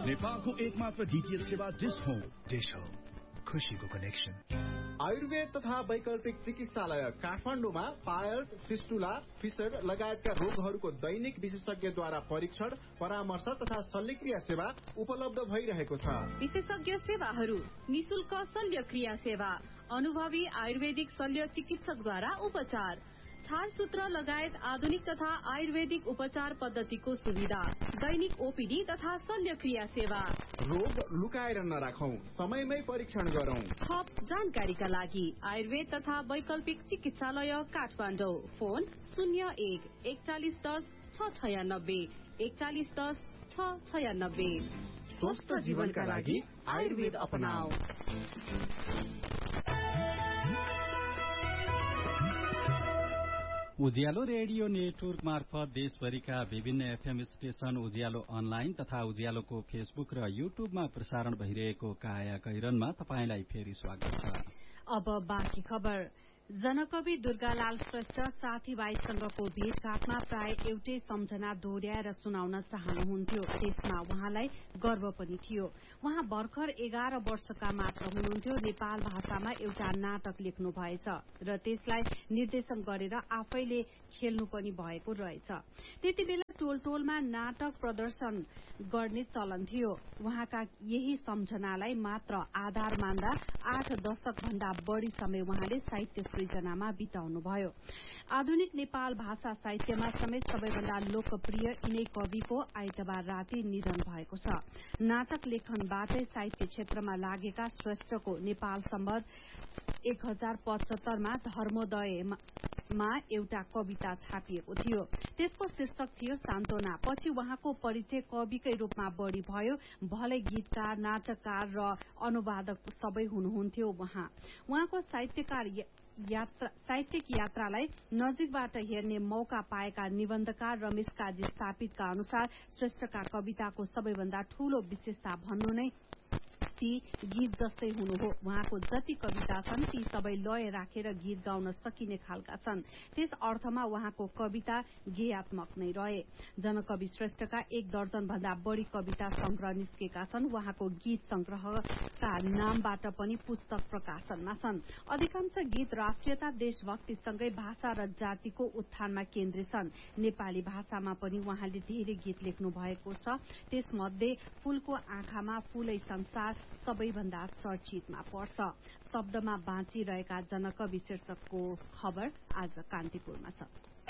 नेपालको एकमात्र डीटीएच सेवा डिश होम खुशीको कनेक्सन। आयुर्वेद तथा वैकल्पिक चिकित्सालय काठमाडौँमा पायल्स, फिस्टुला, फिसर लगायतका रोगहरूको दैनिक विशेषज्ञद्वारा परीक्षण, परामर्श तथा शल्यक्रिया सेवा उपलब्ध भइरहेको छ। विशेषज्ञ सेवाहरू: निशुल्क शल्यक्रिया सेवा, अनुभवी आयुर्वेदिक शल्य चिकित्सकद्वारा उपचार, छारसूत्र लगायत आधुनिक तथा आयुर्वेदिक उपचार पद्धतिको सुविधा, दैनिक ओपीडी तथा शल्यक्रिया सेवा। रोग लुकाएर नराखौं, समयमै परीक्षण गरौं। थप जानकारीका लागि आयुर्वेद तथा वैकल्पिक चिकित्सालय काठमाडौँ। फोन 01-4110-696 स्वस्थ जीवनका लागि आयुर्वेद अपनाऊ। उज्यालो रेडियो नेटवर्क मार्फत देशभरिका विभिन्न एफएम स्टेशन, उज्यालो अनलाइन तथा उज्यालोको फेसबुक र युट्युबमा प्रसारण भइरहेको काया कैरनमा तपाईंलाई फेरि स्वागत छ। अब बाँकी खबर। जनकवि दुर्गालाल श्रेष्ठ साथीभाइसँगको भेटघाटमा प्राय एउटै सम्झना दोहोर्याएर सुनाउन चाहनुहुन्थ्यो। त्यसमा उहाँलाई गर्व पनि थियो। उहाँ भर्खर 11 वर्षका मात्र हुनुहुन्थ्यो। नेपाल भाषामा एउटा नाटक लेख्नु भएछ र त्यसलाई निर्देशन गरेर आफैले खेल्नु पनि भएको रहेछ। त्यति बेला टोल टोलमा नाटक प्रदर्शन गर्ने चलन थियो। उहाँका यही सम्झनालाई मात्र आधार मान्दा 8 दशक भन्दा बढ़ी समय उहाँले साहित्य सृजनामा बिताउनुभयो। आधुनिक नेपाल भाषा साहित्यमा समेत सबैभन्दा लोकप्रिय यिनै कविको आइतबार राति निधन भएको छ। नाटक लेखनबाटै साहित्य क्षेत्रमा लागेका श्रेष्ठको नेपाल सम्बत 1075 धर्मोदयमा एउटा कविता छापिएको थियो। त्यसको शीर्षक थियो सान्त्वना। पछि उहाँको परिचय कविकै रूपमा बढ़ी भयो। भलै गीतकार, नाटककार र अनुवादक सबै हुनुहुन्थ्यो। उहाँको साहित्यिक यात्रालाई नजिकबाट हेर्ने मौका पाएका निबन्धकार रमेश काजी स्थापितका अनुसार श्रेष्ठका कविताको सबैभन्दा ठूलो विशेषता भन्नु नै ती गीत जस्तै हुनु हो। उहाँको जति कविता छन् ती सबै लय राखेर गीत गाउन सकिने खालका छन्। त्यस अर्थमा उहाँको कविता गेयात्मक नै रहे। जनकवि श्रेष्ठका 1 दर्जन भन्दा बढ़ी कविता संग्रह निस्केका छन्। उहाँको गीत संग्रहका नामबाट पनि पुस्तक प्रकाशनमा छन्। अधिकांश गीत राष्ट्रियता, देशभक्तिसँगै भाषा र जातिको उत्थानमा केन्द्रित छन्। नेपाली भाषामा पनि उहाँले धेरै गीत लेख्नु भएको छ। त्यसमध्ये फूलको आँखामा फूलै संसार सबैभन्दा चर्चितमा पर्छ। शब्दमा बाँचिरहेका जनकवि शीर्षकको खबर आज कान्तिपुरमा छ।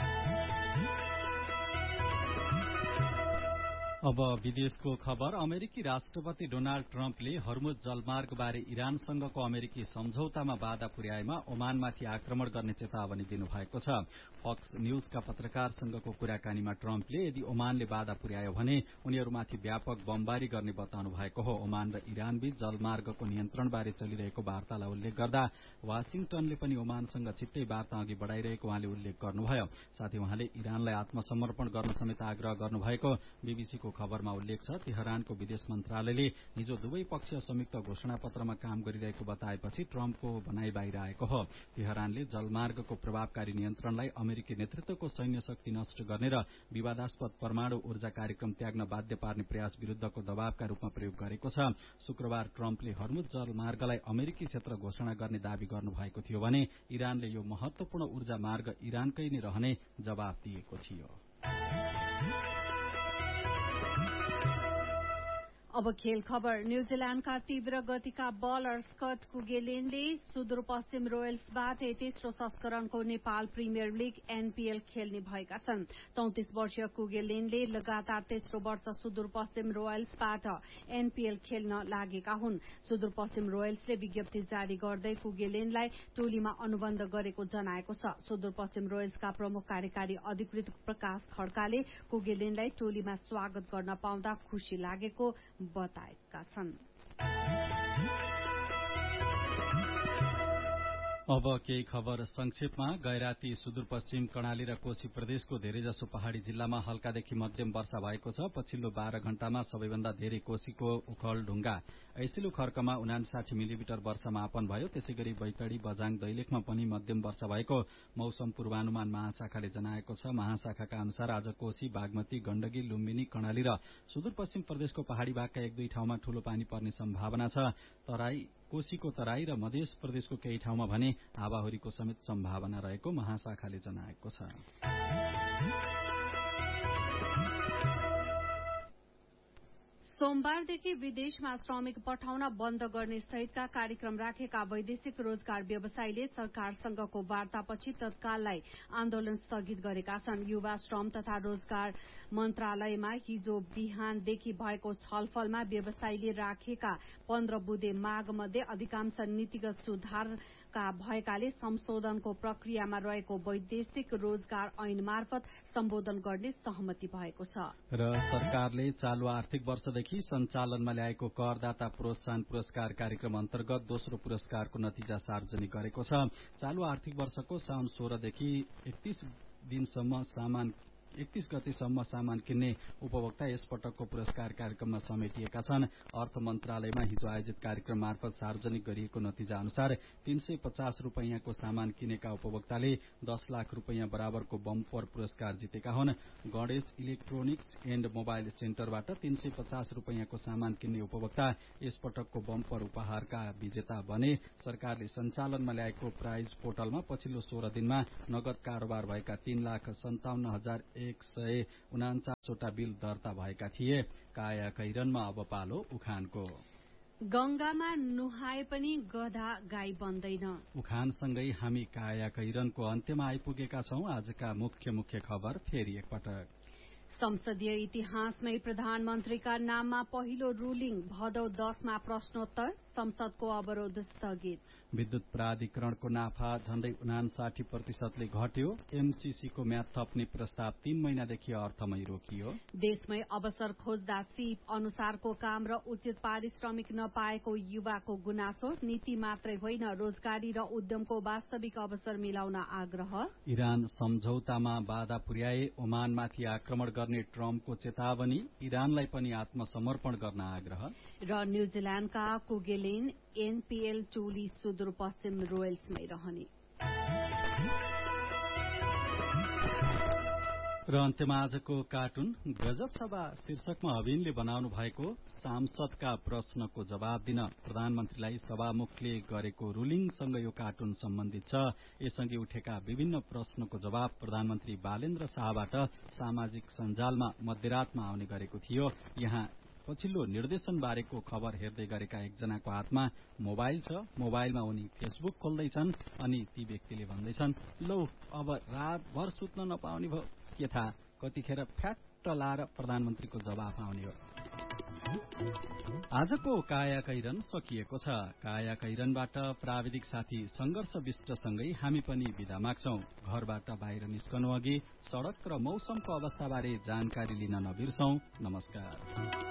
अब विदेशको खबर। अमेरिकी राष्ट्रपति डोनाल्ड ट्रम्पले हर्मुज जलमार्गबारे इरानसँगको अमेरिकी सम्झौतामा बाधा पुर्याएमा ओमानमाथि आक्रमण गर्ने चेतावनी दिनुभएको छ। फक्स न्यूजका पत्रकारसँगको कुराकानीमा ट्रम्पले यदि ओमानले बाधा पुर्यायो भने उनीहरूमाथि व्यापक बमबारी गर्ने बताउनु भएको हो। ओमान र इरानबीच जलमार्गको नियन्त्रणबारे चलिरहेको वार्तालाई उल्लेख गर्दा वाशिङटनले पनि ओमानसँग छिट्टै वार्ता अघि बढ़ाइरहेको उहाँले उल्लेख गर्नुभयो। साथै उहाँले इरानलाई आत्मसमर्पण गर्न समेत आग्रह गर्नुभएको बीबीसीको खबरमा उल्लेख छ। तेहरानको विदेश मन्त्रालयले हिजो दुवै पक्ष संयुक्त घोषणापत्रमा काम गरिरहेको बताएपछि ट्रम्पको भनाई बाहिर आएको हो। तेहरानले जलमार्गको प्रभावकारी नियन्त्रणलाई अमेरिकी नेतृत्वको सैन्य शक्ति नष्ट गर्ने र विवादास्पद परमाणु ऊर्जा कार्यक्रम त्याग्न बाध्य पार्ने प्रयास विरूद्धको दबावका रूपमा प्रयोग गरेको छ। शुक्रबार ट्रम्पले हर्मुज जलमार्गलाई अमेरिकी क्षेत्र घोषणा गर्ने दावी गर्नुभएको थियो भने इरानले यो महत्वपूर्ण ऊर्जा मार्ग इरानकै नै रहने जवाफ दिएको थियो। अब खेल खबर। न्यूजील्याण्डका तीव्र गतिका बलर स्कट कुगेलिनले सुदूरपश्चिम रोयल्सबाट तेस्रो संस्करणको नेपाल प्रिमियर लीग एनपीएल खेल्ने भएका छन्। 34 वर्षीय कुगेलिनले लगातार तेस्रो वर्ष सुदूरपश्चिम रोयल्सबाट एनपीएल खेल्न लागेका हुन्। सुदूरपश्चिम रोयल्सले विज्ञप्ति जारी गर्दै कुगेलिनलाई टोलीमा अनुबन्ध गरेको जनाएको छ। सुदूरपश्चिम रोयल्सका प्रमुख कार्यकारी अधिकृत प्रकाश खड्काले कुगेलिनलाई टोलीमा स्वागत गर्न पाउँदा खुशी लागेको बताएका छन्। अब केही खबर संक्षेपमा। गैराती सुदूरपश्चिम कर्णाली र कोशी प्रदेशको धेरैजसो पहाड़ी जिल्लामा हल्कादेखि मध्यम वर्षा भएको छ। पछिल्लो 12 घण्टामा सबैभन्दा धेरै कोशीको उखलढुङ्गा ऐसिलु खर्कमा 59 मिलिमिटर वर्षा मापन भयो। त्यसैगरी बैतडी, बजाङ, दैलेखमा पनि मध्यम वर्षा भएको मौसम पूर्वानुमान महाशाखाले जनाएको छ। महाशाखाका अनुसार आज कोशी, बागमती, गण्डकी, लुम्बिनी, कर्णाली र सुदूरपश्चिम प्रदेशको पहाड़ी भागका 1-2 ठाउँमा ठूलो पानी पर्ने सम्भावना छ। कोशीको तराई र मध्य प्रदेशको केही ठाउँमा भने हावाहुरीको समेत सम्भावना रहेको महाशाखाले जनाएको छ। सोमबारदेखि विदेशमा श्रमिक पठाउन बन्द गर्ने सहितका कार्यक्रम राखेका वैदेशिक रोजगार व्यवसायीले सरकारसँगको वार्तापछि तत्काललाई आन्दोलन स्थगित गरेका छन्। युवा, श्रम तथा रोजगार मन्त्रालयमा हिजो बिहानदेखि भएको छलफलमा व्यवसायीले राखेका 15 बुँदे माग मध्ये अधिकांश नीतिगत सुधारका भएकाले संशोधनको प्रक्रियामा रहेको वैदेशिक रोजगार ऐन मार्फत सम्बोधन गर्ने सहमति भएको छ। र सरकारले चालू आर्थिक वर्षदेखि सञ्चालनमा ल्याएको करदाता प्रोत्साहन पुरस्कार कार्यक्रम अन्तर्गत दोस्रो पुरस्कारको नतिजा सार्वजनिक गरेको छ। चालू आर्थिक वर्षको साउन 16 देखि 31 गतेसम्म सामान किन्ने उपभोक्ता यस पटकको पुरस्कार कार्यक्रममा समेटिएका छन्। अर्थ मन्त्रालयमा हिजो आयोजित कार्यक्रम मार्फत सार्वजनिक गरिएको नतिजा अनुसार 350 रुपैयाँको सामान किनेका उपभोक्ताले 10 लाख रुपैयाँ बराबरको बम्पर पुरस्कार जितेका हुन्। गणेश इलेक्ट्रोनिक्स एण्ड मोबाइल सेन्टरबाट 350 रुपैयाँको सामान किन्ने उपभोक्ता यस पटकको बम्पर उपहारका विजेता बने। सरकारले सञ्चालनमा ल्याएको प्राइज पोर्टलमा पछिल्लो 16 दिनमा नगद कारोबार भएका 3,57,149 वटा बिल दर्ता भएका थिए। काया कैरनमा अब पालो उखानको। गंगामा नुहाए पनि गधा गाई बन्दैन। उखानसँगै हामी काया कैरनको अन्त्यमा आइपुगेका छौं। आजका मुख्य खबर फेरि एकपटक। संसदीय इतिहासमै प्रधानमन्त्रीका नाममा पहिलो रुलिङ। भदौ 10 मा प्रश्नोत्तर। संसदको अवरोध स्थगित। विद्युत प्राधिकरणको नाफा झण्डै 59% घट्यो। एमसीसीको म्याद थप्ने प्रस्ताव 3 महिनादेखि अर्थमै रोकियो। देशमै अवसर खोज्दा सिप अनुसारको काम र उचित पारिश्रमिक नपाएको युवाको गुनासो। नीति मात्रै होइन, रोजगारी र उद्यमको वास्तविक अवसर मिलाउन आग्रह। इरान सम्झौतामा बाधा पुर्याए, ओमानमाथि आक्रमण गर्ने ट्रम्पको चेतावनी। इरानलाई पनि आत्मसमर्पण गर्न आग्रह। र न्यूजील्याण्डका कुगेलिन एनपीएल टोली सुदूरपश्चिम रोयल्समै रहने। र अन्त्यमा आजको कार्टुन गजब सभा शीर्षकमा अभिनले बनाउनु भएको सांसदका प्रश्नको जवाब दिन प्रधानमन्त्रीलाई सभामुखले गरेको रुलिङसँग यो कार्टुन सम्बन्धित छ। यससँगै उठेका विभिन्न प्रश्नको जवाब प्रधानमन्त्री बालेन्द्र शाहबाट सामाजिक सञ्जालमा मध्यरातमा आउने गरेको थियो। यहाँ पछिल्लो निर्देशन बारेको खबर हेर्दै गरेका एकजनाको हातमा मोबाइल छ। मोबाइलमा उनी फेसबुक खोल्दैछन् अनि ती व्यक्तिले भन्दैछन्, लौ अब रातभर सुत्न नपाउने भयो, के थाहा कतिखेर फ्याट्ट लाएर प्रधानमन्त्रीको जवाफ आउने हो। आजको काया कैरन सकिएको छ। काया कैरनबाट प्राविधिक साथी संघर्ष विष्टसँगै हामी पनि बिदा माग्छौं। घरबाट बाहिर निस्कनु अघि सड़क र मौसमको अवस्थाबारे जानकारी लिन नबिर्सौं। नमस्कार।